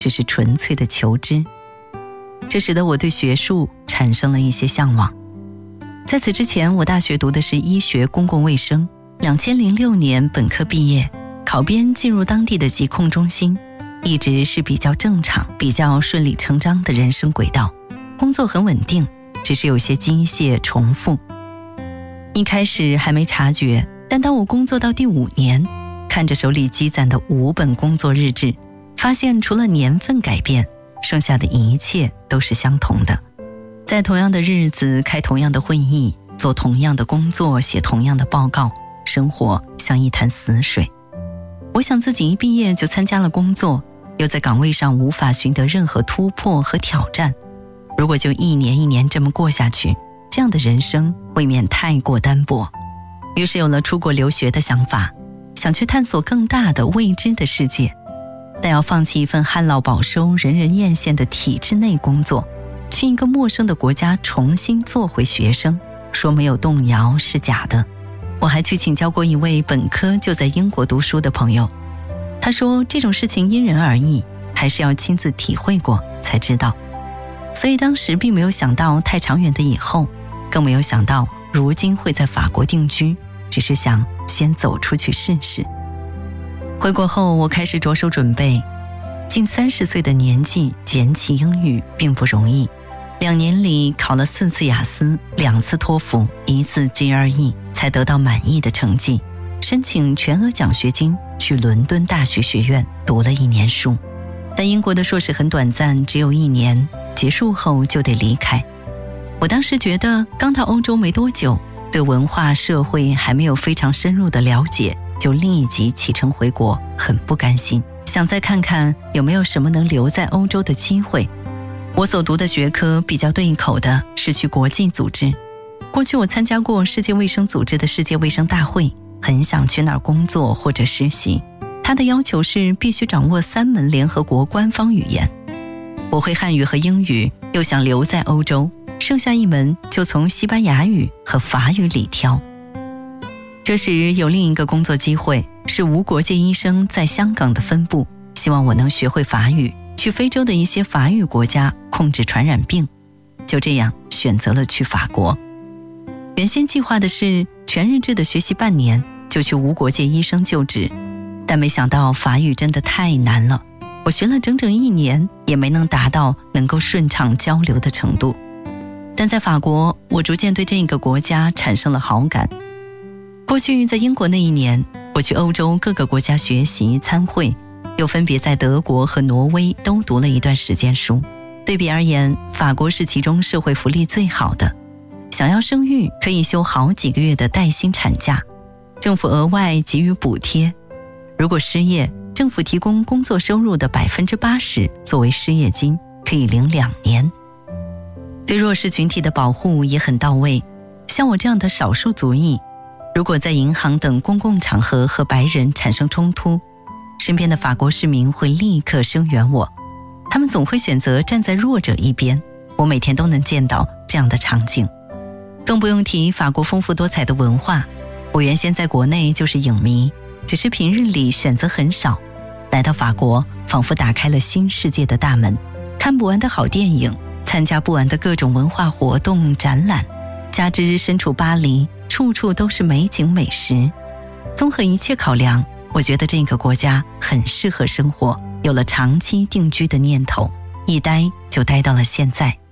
只是纯粹的求知。这使得我对学术产生了一些向往。在此之前，我大学读的是医学公共卫生，2006年本科毕业，考编进入当地的疾控中心，一直是比较正常、比较顺理成章的人生轨道，工作很稳定，只是有些机械重复。一开始还没察觉，但当我工作到第5年，看着手里积攒的5本工作日志，发现除了年份改变，剩下的一切都是相同的。在同样的日子开同样的会议，做同样的工作，写同样的报告，生活像一潭死水。我想自己一毕业就参加了工作，又在岗位上无法寻得任何突破和挑战。如果就一年一年这么过下去，这样的人生未免太过单薄。于是有了出国留学的想法，想去探索更大的未知的世界，但要放弃一份旱涝保收、人人艳羡的体制内工作，去一个陌生的国家重新做回学生，说没有动摇是假的。我还去请教过一位本科就在英国读书的朋友，他说这种事情因人而异，还是要亲自体会过才知道。所以当时并没有想到太长远的以后，更没有想到如今会在法国定居，只是想先走出去试试。回国后，我开始着手准备。近30岁的年纪捡起英语并不容易，2年里考了4次雅思，2次托福，1次 GRE， 才得到满意的成绩，申请全额奖学金去伦敦大学学院读了1年书。但英国的硕士很短暂，只有1年，结束后就得离开。我当时觉得刚到欧洲没多久，对文化社会还没有非常深入的了解，就立即启程回国，很不甘心，想再看看有没有什么能留在欧洲的机会。我所读的学科比较对口的是去国际组织。过去我参加过世界卫生组织的世界卫生大会，很想去那儿工作或者实习。他的要求是必须掌握3门联合国官方语言。我会汉语和英语，又想留在欧洲，剩下1门就从西班牙语和法语里挑。这时有另一个工作机会，是无国界医生在香港的分部，希望我能学会法语，去非洲的一些法语国家控制传染病。就这样选择了去法国。原先计划的是全日制的学习半年，就去无国界医生就职，但没想到法语真的太难了，我学了整整1年，也没能达到能够顺畅交流的程度。但在法国，我逐渐对这个国家产生了好感。过去在英国那1年，我去欧洲各个国家学习参会，又分别在德国和挪威都读了一段时间书。对比而言，法国是其中社会福利最好的，想要生育可以休好几个月的带薪产假，政府额外给予补贴，如果失业，政府提供工作收入的80%作为失业金，可以领2年。对弱势群体的保护也很到位，像我这样的少数族裔，如果在银行等公共场合和白人产生冲突，身边的法国市民会立刻声援我，他们总会选择站在弱者一边。我每天都能见到这样的场景。更不用提法国丰富多彩的文化，我原先在国内就是影迷，只是平日里选择很少，来到法国仿佛打开了新世界的大门，看不完的好电影，参加不完的各种文化活动展览，加之身处巴黎，处处都是美景美食。综合一切考量，我觉得这个国家很适合生活，有了长期定居的念头，一待就待到了现在。